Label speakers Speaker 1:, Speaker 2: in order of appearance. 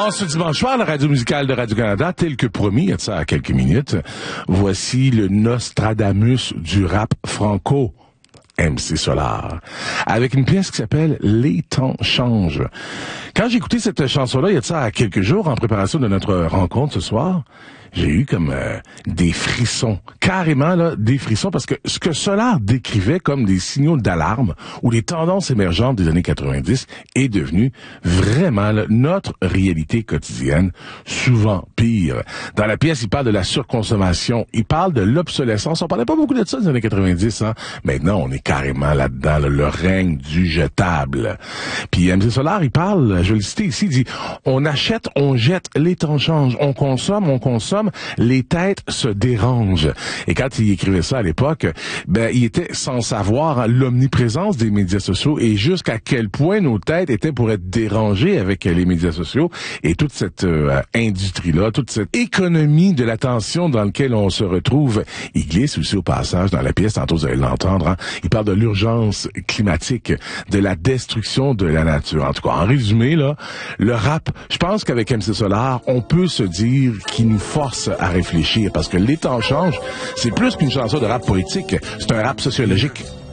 Speaker 1: En ce dimanche soir, la radio musicale de Radio-Canada, tel que promis, il y a de ça à quelques minutes, voici le Nostradamus du rap franco, MC Solar, avec une pièce qui s'appelle « Les temps changent ». Quand j'ai écouté cette chanson-là, il y a de ça à quelques jours, en préparation de notre rencontre ce soir, j'ai eu comme des frissons, carrément là, des frissons, parce que ce que Solar décrivait comme des signaux d'alarme ou les tendances émergentes des années 90 est devenu vraiment là, notre réalité quotidienne, souvent pire. Dans la pièce, il parle de la surconsommation, il parle de l'obsolescence. On parlait pas beaucoup de ça dans les années 90, hein. Maintenant, on est carrément là-dedans, là, le règne du jetable. Puis MC Solar, il parle, je vais le citer ici, il dit « On achète, on jette, les temps changent, on consomme, les têtes se dérangent. » Et quand il écrivait ça à l'époque, ben il était sans savoir l'omniprésence des médias sociaux et jusqu'à quel point nos têtes étaient pour être dérangées avec les médias sociaux et toute cette industrie-là, toute cette économie de l'attention dans laquelle on se retrouve. Il glisse aussi au passage dans la pièce, tantôt vous allez l'entendre, hein, il parle de l'urgence climatique, de la destruction de la nature. En tout cas, en résumé, là, le rap, je pense qu'avec MC Solar, on peut se dire qu'il nous force à réfléchir parce que les temps changent. C'est plus qu'une chanson de rap poétique, c'est un rap sociologique.